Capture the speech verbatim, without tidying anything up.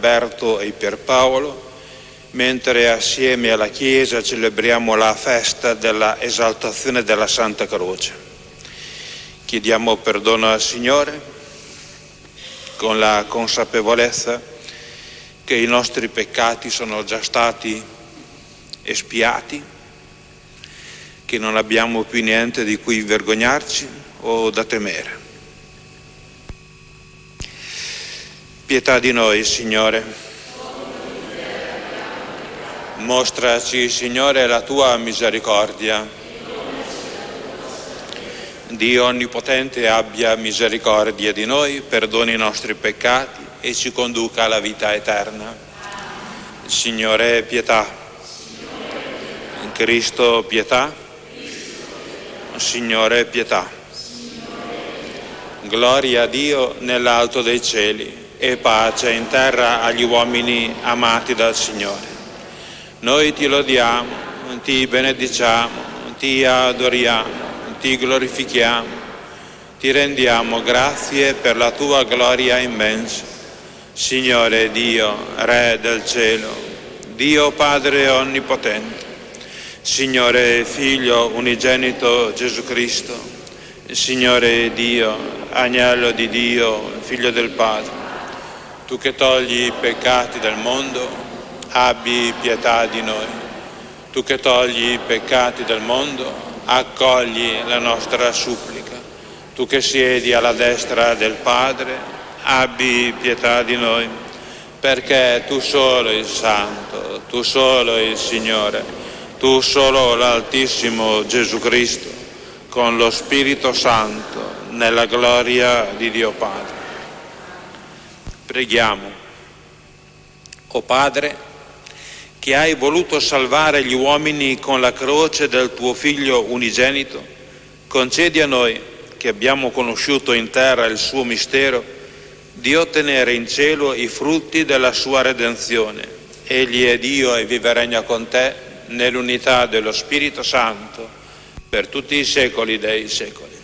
Alberto e Pierpaolo, mentre assieme alla Chiesa celebriamo la festa della esaltazione della Santa Croce. Chiediamo perdono al Signore con la consapevolezza che i nostri peccati sono già stati espiati, che non abbiamo più niente di cui vergognarci o da temere. Pietà di noi, Signore. Mostraci, Signore, la tua misericordia. Dio Onnipotente abbia misericordia di noi, perdoni i nostri peccati e ci conduca alla vita eterna. Signore, pietà. Cristo, pietà. Signore, pietà. Gloria a Dio nell'alto dei cieli e pace in terra agli uomini amati dal Signore. Noi ti lodiamo, ti benediciamo, ti adoriamo, ti glorifichiamo, ti rendiamo grazie per la tua gloria immensa. Signore Dio, Re del cielo, Dio Padre Onnipotente, Signore Figlio unigenito Gesù Cristo, Signore Dio, Agnello di Dio, Figlio del Padre, tu che togli i peccati del mondo, abbi pietà di noi. Tu che togli i peccati del mondo, accogli la nostra supplica. Tu che siedi alla destra del Padre, abbi pietà di noi, perché tu solo il Santo, tu solo il Signore, tu solo l'Altissimo Gesù Cristo, con lo Spirito Santo, nella gloria di Dio Padre. Preghiamo. O Padre, che hai voluto salvare gli uomini con la croce del tuo Figlio unigenito, concedi a noi, che abbiamo conosciuto in terra il suo mistero, di ottenere in cielo i frutti della sua redenzione. Egli è Dio e vive e regna con te nell'unità dello Spirito Santo per tutti i secoli dei secoli.